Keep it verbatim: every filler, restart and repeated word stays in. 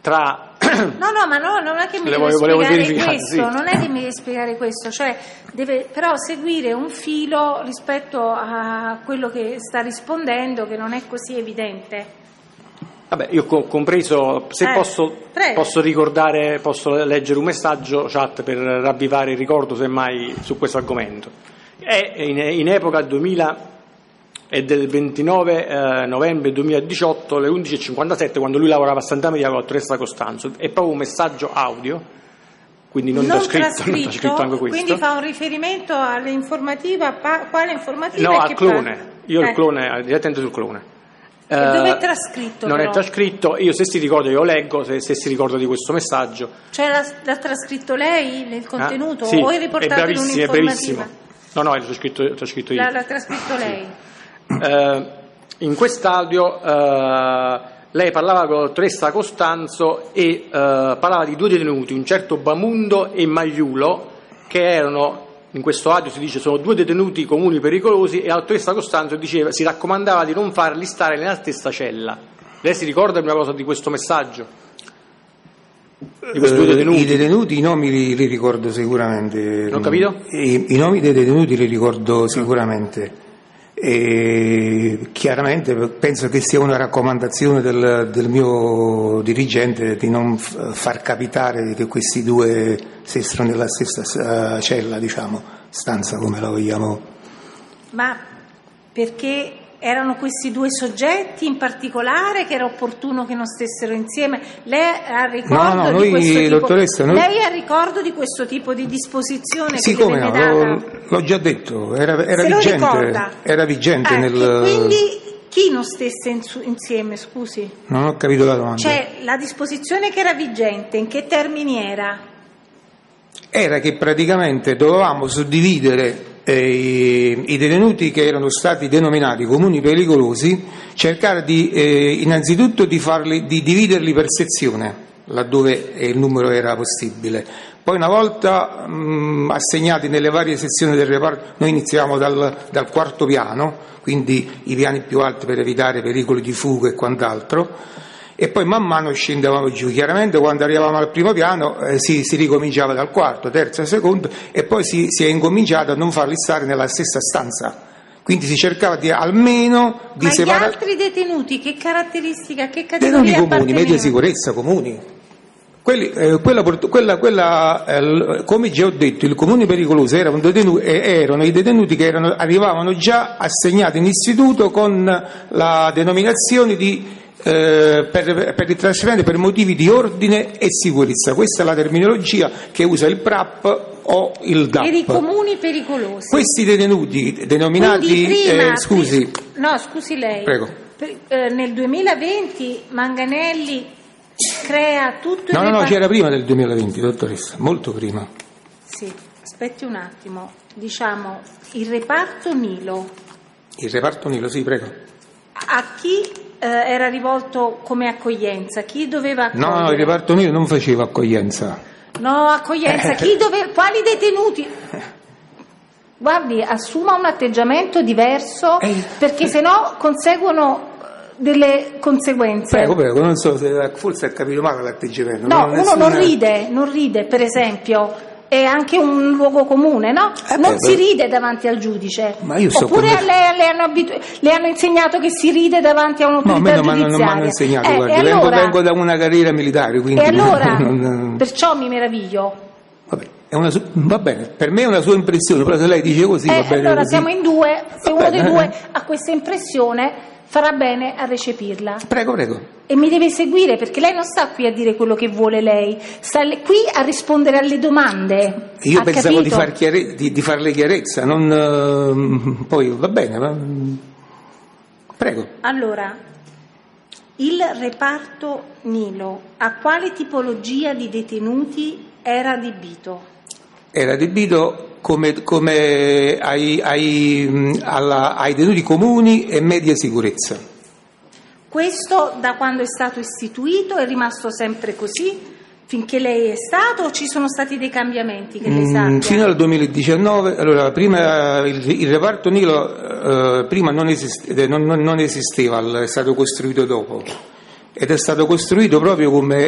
tra... No, no, ma no, non è che mi deve spiegare questo, sì. non è che mi deve spiegare questo, cioè deve però seguire un filo rispetto a quello che sta rispondendo, che non è così evidente. Vabbè, io ho compreso, se eh, posso, posso ricordare, posso leggere un messaggio chat per ravvivare il ricordo semmai su questo argomento. È in, in epoca duemila e del ventinove eh, novembre duemiladiciotto alle undici e cinquantasette, quando lui lavorava a Santa Maria con la dottoressa Costanzo. È proprio un messaggio audio, quindi non, non trascritto, trascritto, non trascritto anche questo. Quindi fa un riferimento all'informativa, pa- quale informativa? No, e al che clone, fa? io eh. il clone, direttamente sul clone. E uh, dove è trascritto? Non però? è trascritto, io se si ricorda, io leggo, se, se si ricorda di questo messaggio. Cioè l'ha, l'ha trascritto lei nel contenuto? Ah, sì, o è riportato in un'informativa? È bravissimo, no no, è trascritto, trascritto io. L'ha, l'ha trascritto lei? Sì. Uh, in quest'audio uh, lei parlava con la dottoressa Costanzo e uh, parlava di due detenuti, un certo Bamundo e Magliulo, che erano, in questo audio si dice, sono due detenuti comuni pericolosi, e la dottoressa Costanzo diceva, si raccomandava di non farli stare nella stessa cella. Lei si ricorda una cosa di questo messaggio? Di questi due detenuti? I detenuti, i nomi li, li ricordo sicuramente. Non ho capito? I, I nomi dei detenuti li ricordo sicuramente. E chiaramente penso che sia una raccomandazione del, del mio dirigente di non f- far capitare che questi due stessero nella stessa uh, cella, diciamo, stanza, come la vogliamo. Ma perché erano questi due soggetti in particolare che era opportuno che non stessero insieme? Lei ha ricordo no, no, di noi, questo tipo, dottoressa, noi... lei ha ricordo di questo tipo di disposizione sì, che come le no, venne l'ho, data? l'ho già detto, era, era Se vigente, lo ricorda? era vigente eh, nel... Quindi chi non stesse in su, insieme, scusi? Non ho capito la domanda. Cioè, la disposizione che era vigente, in che termini era? Era che praticamente dovevamo suddividere eh, i detenuti che erano stati denominati comuni pericolosi, cercare di eh, innanzitutto di farli, di dividerli per sezione, laddove il numero era possibile. Poi una volta mh, assegnati nelle varie sezioni del reparto, noi iniziavamo dal, dal quarto piano, quindi i piani più alti per evitare pericoli di fuga e quant'altro, e poi man mano scendevamo giù. Chiaramente quando arrivavamo al primo piano eh, si, si ricominciava dal quarto, terzo e secondo, e poi si, si è incominciato a non farli stare nella stessa stanza. Quindi si cercava di almeno di Ma separare. Ma gli altri detenuti che caratteristica, che categoria detenuti comuni, media sicurezza comuni. Quelli, eh, quella, quella, quella, eh, come già ho detto, il comune pericoloso erano, detenuti, eh, erano i detenuti che erano, arrivavano già assegnati in istituto con la denominazione di eh, per, per il trasferimento per motivi di ordine e sicurezza. Questa è la terminologia che usa il P R A P o il D A P. Per i comuni pericolosi. Questi detenuti denominati prima, eh, scusi no scusi lei prego per, eh, nel duemilaventi Manganelli crea tutto no il no repart- no c'era prima del duemilaventi, dottoressa, molto prima. Sì, aspetti un attimo, diciamo il reparto Nilo. Il reparto Nilo, sì, prego. A chi eh, era rivolto come accoglienza? Chi doveva accogliere? No, no, il reparto Nilo non faceva accoglienza. No, accoglienza, chi dove, quali detenuti? Guardi, assuma un atteggiamento diverso, Ehi. perché sennò conseguono delle conseguenze. Prego, prego, non so se forse ha capito male l'atteggiamento. No, non uno nessuna... non ride, non ride, per esempio. È anche un luogo comune, no? Eh non beh, si beh. ride davanti al giudice. Ma io so Oppure come... le, le, hanno abitu- le hanno insegnato che si ride davanti a un'autorità no, a me non, giudiziaria. non mi hanno insegnato, eh, guardi, e vengo, allora, vengo da una carriera militare, quindi... E allora, non... perciò mi meraviglio. Vabbè, è una su... va bene, per me è una sua impressione, però se lei dice così Eh, va bene allora così. siamo in due, se Va uno bene, dei due eh. ha questa impressione farà bene a recepirla. Prego, prego. E mi deve seguire, perché lei non sta qui a dire quello che vuole lei, sta le- qui a rispondere alle domande. Io ha pensavo di, capito? far chiare... di, di farle chiarezza, non uh, poi va bene, ma... prego. Allora, il reparto Nilo a quale tipologia di detenuti era adibito? Era adibito come, come ai, ai, alla, ai detenuti comuni e media sicurezza. Questo da quando è stato istituito è rimasto sempre così? Finché lei è stato, o ci sono stati dei cambiamenti che lei Mm, sappia? fino al duemiladiciannove, allora prima il, il reparto Nilo eh, prima non, esiste, non, non, non esisteva, è stato costruito dopo ed è stato costruito proprio come